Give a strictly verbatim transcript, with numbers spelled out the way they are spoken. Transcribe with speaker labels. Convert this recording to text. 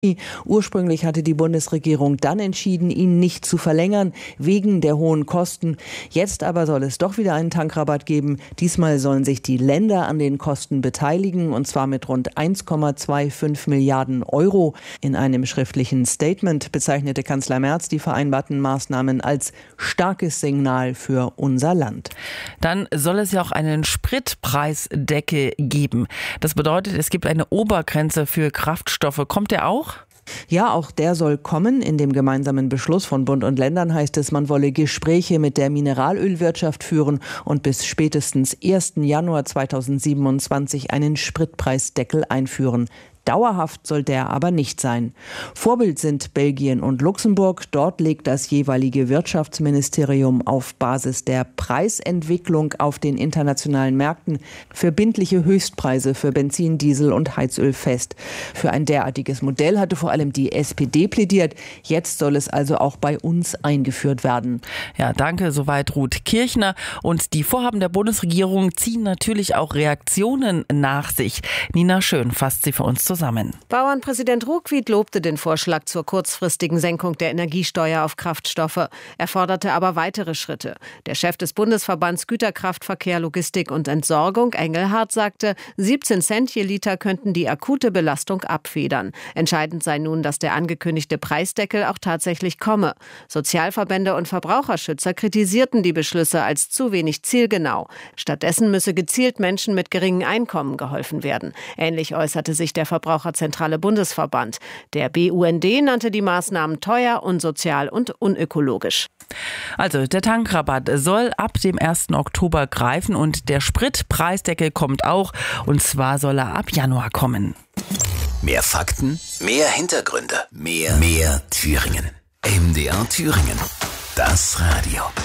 Speaker 1: Ursprünglich hatte die Bundesregierung dann entschieden, ihn nicht zu verlängern, wegen der hohen Kosten. Jetzt aber soll es doch wieder einen Tankrabatt geben. Diesmal sollen sich die Länder an den Kosten beteiligen, und zwar mit rund eins Komma fünfundzwanzig Milliarden Euro. In einem schriftlichen Statement bezeichnete Kanzler Merz die vereinbarten Maßnahmen als starkes Signal für unser Land.
Speaker 2: Dann soll es ja auch einen Spritpreisdeckel geben. Das bedeutet, es gibt eine Obergrenze für Kraftstoffe. Kommt der auch?
Speaker 1: Ja, auch der soll kommen. In dem gemeinsamen Beschluss von Bund und Ländern heißt es, man wolle Gespräche mit der Mineralölwirtschaft führen und bis spätestens ersten Januar zweitausendsiebenundzwanzig einen Spritpreisdeckel einführen. Dauerhaft soll der aber nicht sein. Vorbild sind Belgien und Luxemburg. Dort legt das jeweilige Wirtschaftsministerium auf Basis der Preisentwicklung auf den internationalen Märkten verbindliche Höchstpreise für Benzin, Diesel und Heizöl fest. Für ein derartiges Modell hatte vor allem die S P D plädiert. Jetzt soll es also auch bei uns eingeführt werden.
Speaker 2: Ja, danke. Soweit Ruth Kirchner. Und die Vorhaben der Bundesregierung ziehen natürlich auch Reaktionen nach sich. Nina Schön fasst sie für uns zusammen. Zusammen.
Speaker 3: Bauernpräsident Ruckwied lobte den Vorschlag zur kurzfristigen Senkung der Energiesteuer auf Kraftstoffe. Er forderte aber weitere Schritte. Der Chef des Bundesverbands Güterkraftverkehr, Logistik und Entsorgung, Engelhardt, sagte, siebzehn Cent je Liter könnten die akute Belastung abfedern. Entscheidend sei nun, dass der angekündigte Preisdeckel auch tatsächlich komme. Sozialverbände und Verbraucherschützer kritisierten die Beschlüsse als zu wenig zielgenau. Stattdessen müsse gezielt Menschen mit geringen Einkommen geholfen werden. Ähnlich äußerte sich der Verbraucherzentrale Bundesverband. Der B U N D nannte die Maßnahmen teuer, unsozial und unökologisch.
Speaker 2: Also der Tankrabatt soll ab dem ersten Oktober greifen und der Spritpreisdeckel kommt auch, und zwar soll er ab Januar kommen.
Speaker 4: Mehr Fakten, mehr Hintergründe, mehr, mehr Thüringen. M D R Thüringen. Das Radio.